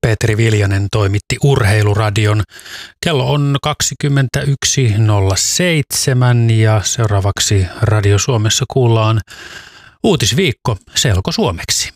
Peeteri Viljanen toimitti Urheiluradion. Kello on 21.07 ja seuraavaksi Radio Suomessa kuullaan uutisviikko selkosuomeksi.